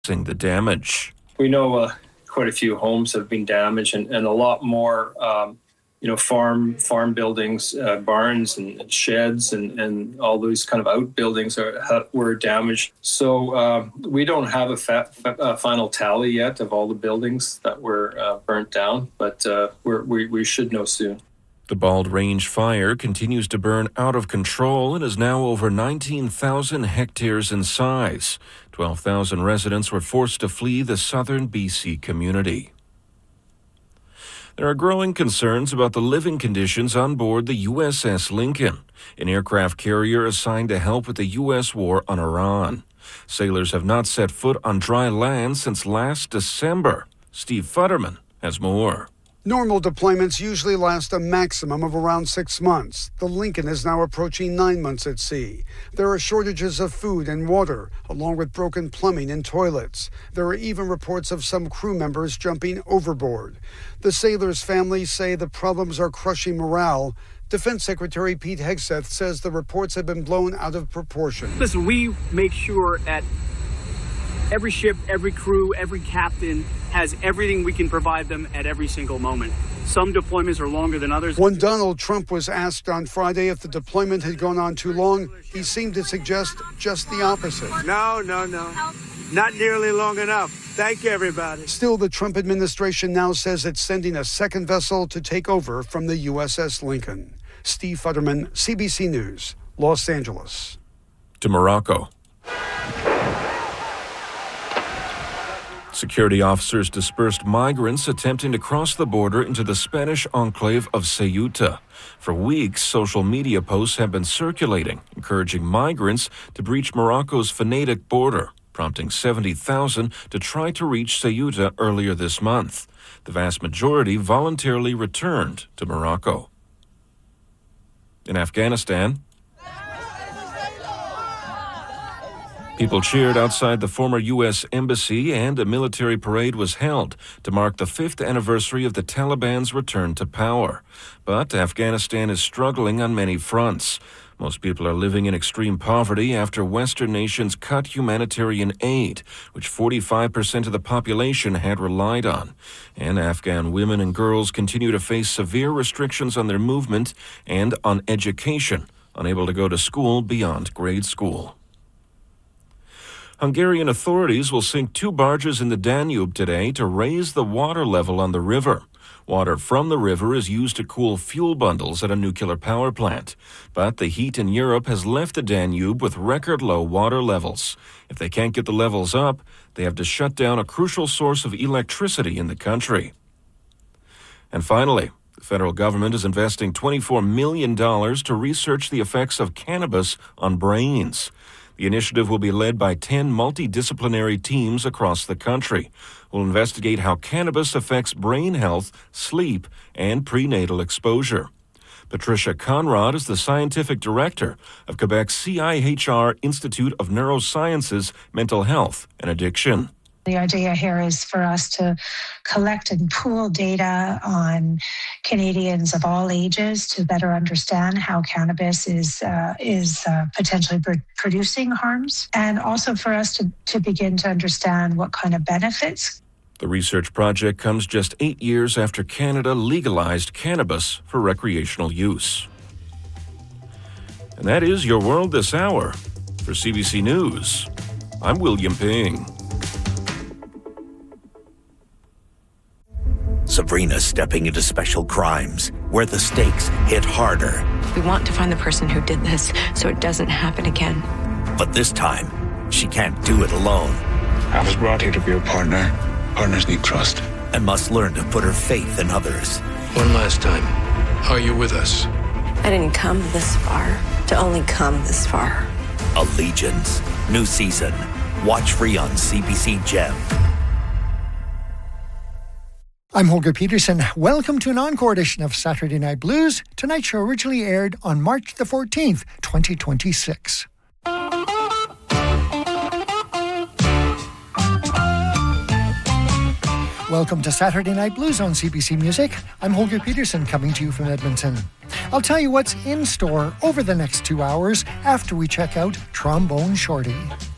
the damage. We know quite a few homes have been damaged and a lot more, farm buildings, barns and sheds and all those kind of outbuildings were damaged. So we don't have a final tally yet of all the buildings that were burnt down, but we should know soon. The Bald Range fire continues to burn out of control and is now over 19,000 hectares in size. 12,000 residents were forced to flee the southern BC community. There are growing concerns about the living conditions on board the USS Lincoln, an aircraft carrier assigned to help with the U.S. war on Iran. Sailors have not set foot on dry land since last December. Steve Futterman has more. Normal deployments usually last a maximum of around 6 months. The Lincoln is now approaching 9 months at sea. There are shortages of food and water, along with broken plumbing and toilets. There are even reports of some crew members jumping overboard. The sailors' families say the problems are crushing morale. Defense Secretary Pete Hegseth says the reports have been blown out of proportion. Listen, we make sure at every ship, every crew, every captain has everything we can provide them at every single moment. Some deployments are longer than others. When Donald Trump was asked on Friday if the deployment had gone on too long, he seemed to suggest just the opposite. No. Not nearly long enough. Thank you, everybody. Still, the Trump administration now says it's sending a second vessel to take over from the USS Lincoln. Steve Futterman, CBC News, Los Angeles. To Morocco. Security officers dispersed migrants attempting to cross the border into the Spanish enclave of Ceuta. For weeks, social media posts have been circulating, encouraging migrants to breach Morocco's fanatic border, prompting 70,000 to try to reach Ceuta earlier this month. The vast majority voluntarily returned to Morocco. In Afghanistan, people cheered outside the former U.S. Embassy and a military parade was held to mark the 5th anniversary of the Taliban's return to power. But Afghanistan is struggling on many fronts. Most people are living in extreme poverty after Western nations cut humanitarian aid, which 45% of the population had relied on. And Afghan women and girls continue to face severe restrictions on their movement and on education, unable to go to school beyond grade school. Hungarian authorities will sink 2 barges in the Danube today to raise the water level on the river. Water from the river is used to cool fuel bundles at a nuclear power plant. But the heat in Europe has left the Danube with record low water levels. If they can't get the levels up, they have to shut down a crucial source of electricity in the country. And finally, the federal government is investing $24 million to research the effects of cannabis on brains. The initiative will be led by 10 multidisciplinary teams across the country. Will investigate how cannabis affects brain health, sleep, and prenatal exposure. Patricia Conrad is the scientific director of Quebec's CIHR Institute of Neurosciences, Mental Health, and Addiction. The idea here is for us to collect and pool data on Canadians of all ages to better understand how cannabis is potentially producing harms, and also for us to begin to understand what kind of benefits. The research project comes just 8 years after Canada legalized cannabis for recreational use. And that is your world this hour. For CBC News, I'm William Ping. Sabrina's stepping into special crimes, where the stakes hit harder. We want to find the person who did this so it doesn't happen again. But this time, she can't do it alone. I was brought here to be a partner. Partners need trust. And must learn to put her faith in others. One last time, are you with us? I didn't come this far to only come this far. Allegiance. New season. Watch free on CBC Gem. I'm Holger Peterson. Welcome to an encore edition of Saturday Night Blues. Tonight's show originally aired on March the 14th, 2026. Welcome to Saturday Night Blues on CBC Music. I'm Holger Peterson, coming to you from Edmonton. I'll tell you what's in store over the next 2 hours after we check out Trombone Shorty.